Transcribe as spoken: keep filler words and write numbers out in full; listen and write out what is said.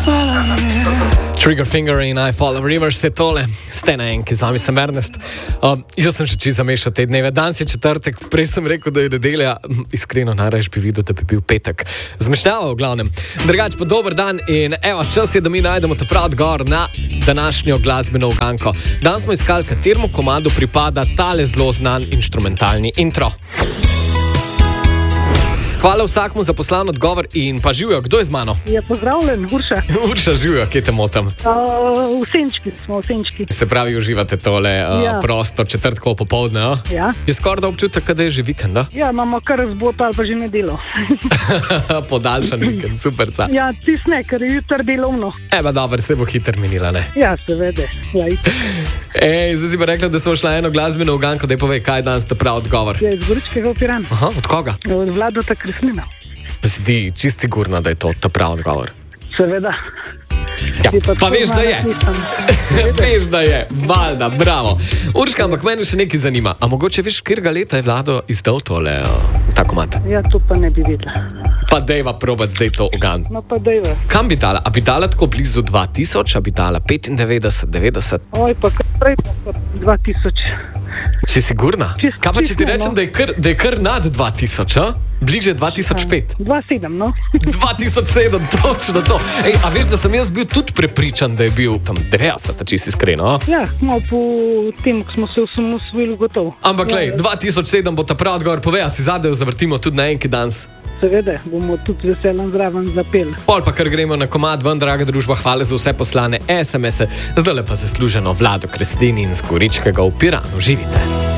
Trigger Finger in I Follow Rivers je tole, ste na enki, z vami sem Ernest. Uh, jaz sem še čisto zamešal te dneve. Danes je četrtek, prej sem rekel, da je nedelja. Iskreno, najraje bi videl, da bi bil petek. Zmešnjava v glavnem. Drugač pa dober dan in evo, čas je, da mi najdemo ta prav odgovor na današnjo glasbeno uganko. Danes smo iskali, kateremu komadu pripada tale zelo znan inštrumentalni intro. Hvala vsakmu za poslan odgovor in pa živijo, kdo je z mano? Je pozdravljen, Urša. Urša, živijo, kje te motam? Uh, v Senčki smo, v Senčki. Se pravi, uživate tole uh, Ja. prosto četrtkovo popoldne, a? Ja. Je skoraj da občutek, da je že vikend, da? Ja, imamo kar zbot ali pa že nedelo. Podaljšan vikend, superca. Ja, tis ne, ker je jutr delovno. Eba, dobro, se bo hiter minila, ne? Ja, seveda. Ja, itak. Ej, zdaj si pa rekla, da smo šla eno glasbeno uganko, da je povej, kaj je danes ta prav odgovor. Je iz Goričkega v Piranu. Aha, od koga? Od Vladota Kreslina. Pa si ti čist sigurna, da je to ta prav odgovor. Seveda. Ja, Je pa tako veš, da je. napisano. Veš, da je. Valjda, bravo. Urška, ampak mene še nekaj zanima. A mogoče veš, kjerga leta je Vlado izdal tole, uh, ta komad? Ja, to pa ne bi vedela. Pa dejva probat zdaj to ugan. No pa dejva. Kam bi dala? A bi dala tako blizu dva tisoč, a bi dala petindevetdeset, devetdeset? Oj, pa kar prej pa dva tisoč. Si sigurna? Čist- Kaj pa če ti čist ne, rečem, no. da je kar, da je kar nad dva tisoč, a? Bliže dva tisoč pet. Dva sedem, no. dva tisoč sedem, točno to. Ej, a veš, da sem jaz bil tudi prepričan, da je bil tam devetdeset, če si iskreno, a? Ja, no, po tem, ko smo se osamosvojili, gotovo. Ampak, Ja, lej, dva tisoč sedem bo ta prav odgovor, povej, a si zadev zavrtimo tudi na enki danes. Seveda, bomo tudi veselem zraven zapeli. Pol pa kar gremo na komad ven, draga družba, hvala za vse poslane es em es-e. Zdaj pa zasluženo Vlado Kreslin in z Goričkega v Piranu. Živite.